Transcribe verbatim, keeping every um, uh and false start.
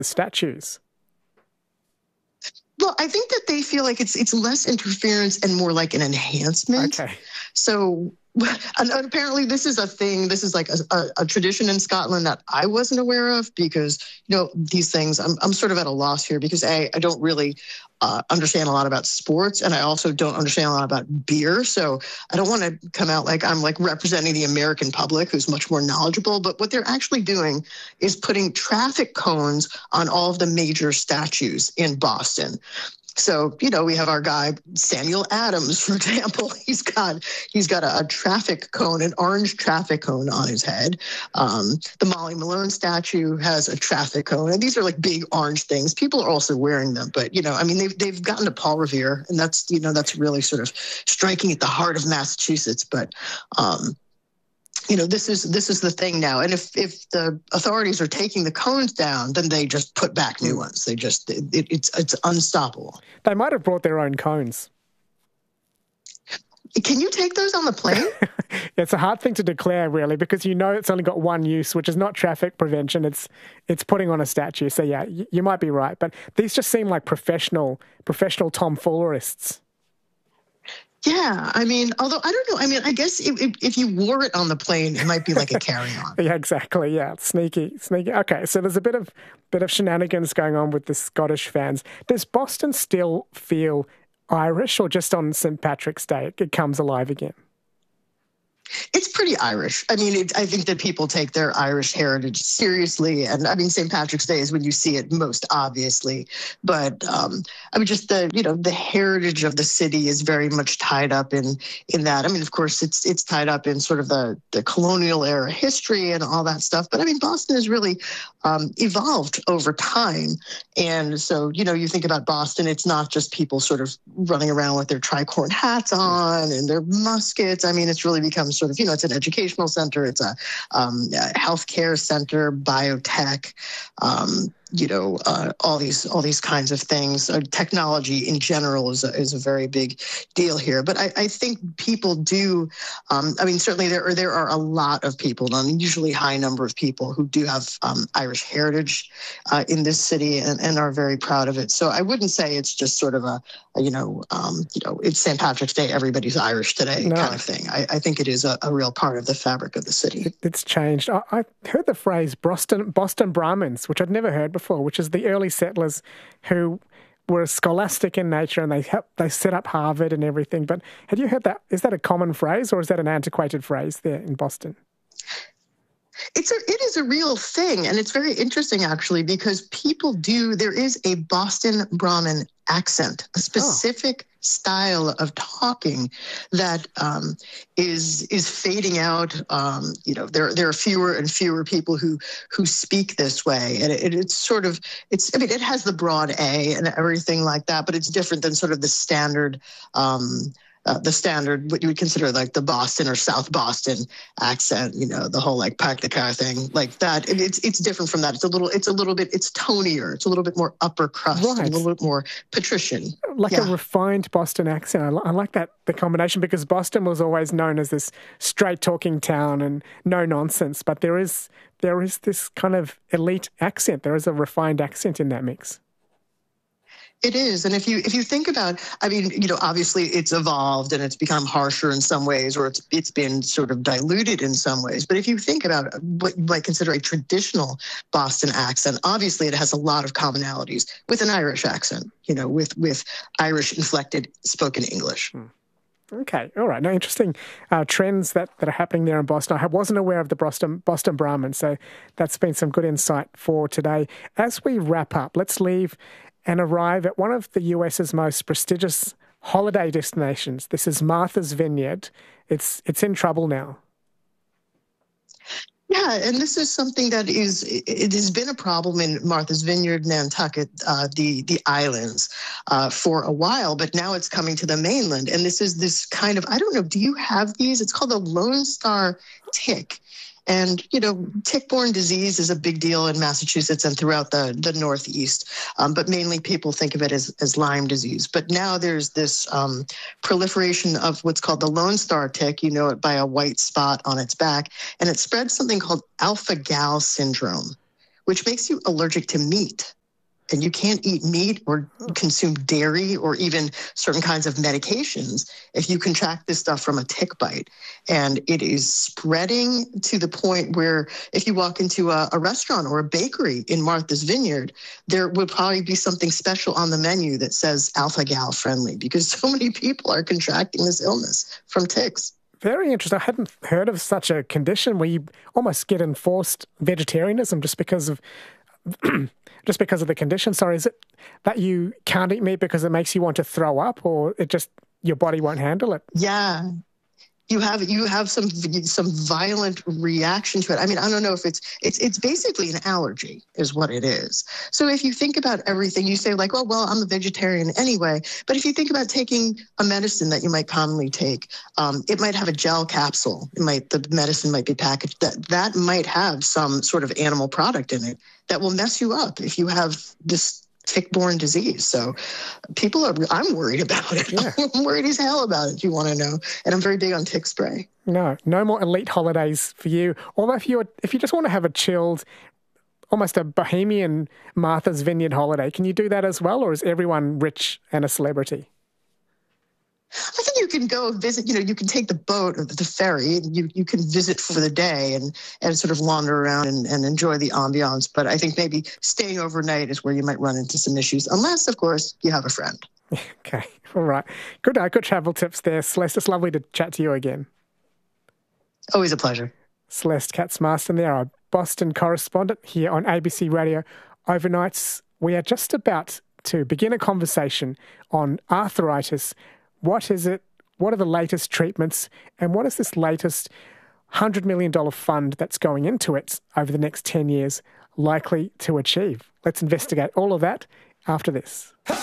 the statues? Well, I think that they feel like it's it's less interference and more like an enhancement. Okay. So, and apparently this is a thing, this is like a, a, a tradition in Scotland that I wasn't aware of because, you know, these things, I'm, I'm sort of at a loss here because A, I don't really uh, understand a lot about sports and I also don't understand a lot about beer. So I don't want to come out like I'm like representing the American public who's much more knowledgeable, but what they're actually doing is putting traffic cones on all of the major statues in Boston. So, you know, we have our guy, Samuel Adams, for example. He's got he's got a, a traffic cone, an orange traffic cone on his head. Um, the Molly Malone statue has a traffic cone. And these are like big orange things. People are also wearing them. But, you know, I mean, they've, they've gotten to Paul Revere. And that's, you know, that's really sort of striking at the heart of Massachusetts. But, um, you know, this is this is the thing now. And if if the authorities are taking the cones down, then they just put back new ones. They just it, it's it's unstoppable. They might have brought their own cones. Can you take those on the plane? It's a hard thing to declare, really, because you know it's only got one use, which is not traffic prevention. It's it's putting on a statue. So yeah, you, you might be right. But these just seem like professional professional tomfoolerists. Yeah, I mean, although I don't know. I mean, I guess if, if, if you wore it on the plane, it might be like a carry-on. Yeah, exactly. Yeah, sneaky, sneaky. Okay, so there's a bit of bit of shenanigans going on with the Scottish fans. Does Boston still feel Irish, or just on Saint Patrick's Day it comes alive again? It's pretty Irish. I mean, it, I think that people take their Irish heritage seriously. And I mean, Saint Patrick's Day is when you see it most obviously. But um, I mean, just the, you know, the heritage of the city is very much tied up in in that. I mean, of course, it's it's tied up in sort of the, the colonial era history and all that stuff. But I mean, Boston has really um, evolved over time. And so, you know, you think about Boston, it's not just people sort of running around with their tricorn hats on and their muskets. I mean, it's really become sort of, you know, it's an educational center, it's a, um, a healthcare center, biotech, um, you know, uh, all these all these kinds of things. Uh, technology in general is a, is a very big deal here. But I, I think people do. Um, I mean, certainly there are there are a lot of people, an unusually high number of people who do have um, Irish heritage uh, in this city and, and are very proud of it. So I wouldn't say it's just sort of a, a you know, um, you know, it's Saint Patrick's Day, everybody's Irish today no. kind of thing. I, I think it is a, a real part of the fabric of the city. It, it's changed. I, I heard the phrase Boston Boston Brahmins, which I'd never heard before. Before, which is the early settlers who were scholastic in nature and they helped, they set up Harvard and everything. But had you heard that? Is that a common phrase or is that an antiquated phrase there in Boston? It's a, it is a real thing. And it's very interesting, actually, because people do, there is a Boston Brahmin accent, a specific oh. style of talking that um, is is fading out. Um, you know, there there are fewer and fewer people who who speak this way, and it, it's sort of it's. I mean, it has the broad A and everything like that, but it's different than sort of the standard. Um, Uh, the standard, what you would consider like the Boston or South Boston accent, you know, the whole like park the car thing, like that. It, it's it's different from that. It's a little, it's a little bit, it's tonier. It's a little bit more upper crust, right. a little bit more patrician, like yeah. a refined Boston accent. I, li- I like that the combination because Boston was always known as this straight talking town and no nonsense. But there is there is this kind of elite accent. There is a refined accent in that mix. It is. And if you if you think about, I mean, you know, obviously it's evolved and it's become harsher in some ways, or it's it's been sort of diluted in some ways. But if you think about what you might consider a traditional Boston accent, obviously it has a lot of commonalities with an Irish accent, you know, with, with Irish inflected spoken English. Hmm. Okay, all right. Now, interesting uh, trends that, that are happening there in Boston. I wasn't aware of the Boston Boston Brahmin, so that's been some good insight for today. As we wrap up, let's leave and arrive at one of the US's most prestigious holiday destinations. This is Martha's Vineyard. It's it's in trouble now. Yeah, and this is something that is, it has been a problem in Martha's Vineyard, Nantucket, uh, the, the islands uh, for a while, but now it's coming to the mainland. And this is this kind of, I don't know, do you have these? It's called the Lone Star tick. And, you know, tick-borne disease is a big deal in Massachusetts and throughout the, the Northeast, um, but mainly people think of it as, as Lyme disease. But now there's this um, proliferation of what's called the Lone Star tick. You know it by a white spot on its back, and it spreads something called alpha-gal syndrome, which makes you allergic to meat. And you can't eat meat or consume dairy or even certain kinds of medications if you contract this stuff from a tick bite. And it is spreading to the point where if you walk into a, a restaurant or a bakery in Martha's Vineyard, there would probably be something special on the menu that says alpha-gal friendly, because so many people are contracting this illness from ticks. Very interesting. I hadn't heard of such a condition where you almost get enforced vegetarianism just because of just because of the condition. Sorry, is it that you can't eat meat because it makes you want to throw up, or it just your body won't handle it? Yeah. You have you have some some violent reaction to it. I mean, I don't know if it's it's it's basically an allergy is what it is. So if you think about everything, you say like, oh, well, I'm a vegetarian anyway. But if you think about taking a medicine that you might commonly take, um, it might have a gel capsule. It might the medicine might be packaged. That that might have some sort of animal product in it that will mess you up if you have this tick-borne disease. So people are, I'm worried about it. Yeah. I'm worried as hell about it, if you want to know. And I'm very big on tick spray. No, no more elite holidays for you. Although if you if you just want to have a chilled, almost a bohemian Martha's Vineyard holiday, can you do that as well? Or is everyone rich and a celebrity? I think you can go visit, you know, you can take the boat or the ferry and you, you can visit for the day and, and sort of wander around and, and enjoy the ambiance. But I think maybe staying overnight is where you might run into some issues, unless, of course, you have a friend. Okay. All right. Good, uh, good travel tips there, Celeste. It's lovely to chat to you again. Always a pleasure. Celeste Katz-Marston there, our Boston correspondent here on A B C Radio Overnights. We are just about to begin a conversation on arthritis. What is it? What are the latest treatments? And what is this latest one hundred million dollars fund that's going into it over the next ten years likely to achieve? Let's investigate all of that after this.